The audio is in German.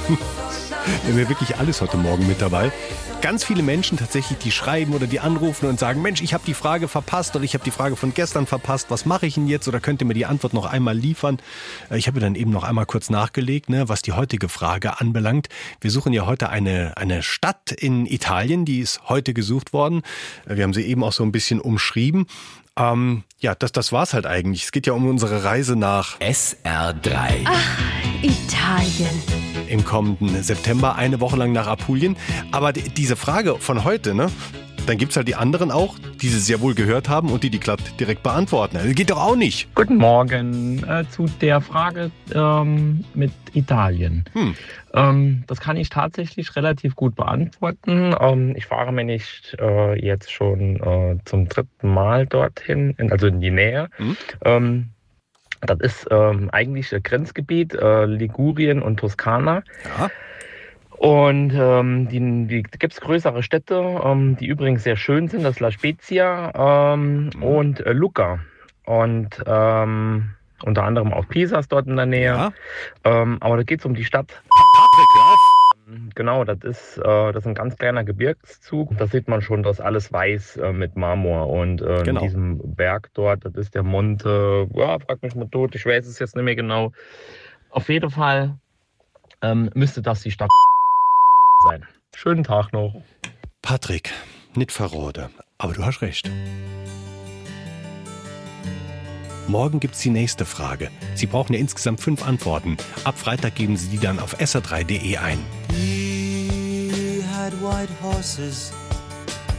Wir haben ja wirklich alles heute Morgen mit dabei. Ganz viele Menschen tatsächlich, die schreiben oder die anrufen und sagen, Mensch, ich habe die Frage verpasst oder ich habe die Frage von gestern verpasst. Was mache ich denn jetzt? Oder könnt ihr mir die Antwort noch einmal liefern? Ich habe dann eben noch einmal kurz nachgelegt, was die heutige Frage anbelangt. Wir suchen ja heute eine Stadt in Italien, die ist heute gesucht worden. Wir haben sie eben auch so ein bisschen umschrieben. Das war's halt eigentlich. Es geht ja um unsere Reise nach SR3. Ach, Italien. Im kommenden September, eine Woche lang nach Apulien. Aber diese Frage von heute, dann gibt's halt die anderen auch, die sie sehr wohl gehört haben und die glatt direkt beantworten. Das geht doch auch nicht. Guten Morgen zu der Frage mit Italien. Das kann ich tatsächlich relativ gut beantworten. Ich fahre mir nicht jetzt schon zum 3. Mal dorthin, also in die Nähe. Das ist eigentlich das Grenzgebiet Ligurien und Toskana. Ja. Und die gibt es größere Städte, die übrigens sehr schön sind. Das ist La Spezia und Lucca. Und unter anderem auch Pisa ist dort in der Nähe. Ja. Aber da geht es um die Stadt. Patrick, ja. Genau, das ist ein ganz kleiner Gebirgszug. Da sieht man schon, dass alles weiß mit Marmor. Und Genau. in diesem Berg dort, das ist der Monte, frag mich mal tot, ich weiß es jetzt nicht mehr genau. Auf jeden Fall müsste das die Stadt sein. Schönen Tag noch. Patrick, nicht verrode, aber du hast recht. Morgen gibt's die nächste Frage. Sie brauchen ja insgesamt 5 Antworten. Ab Freitag geben Sie die dann auf sr3.de ein. He had white horses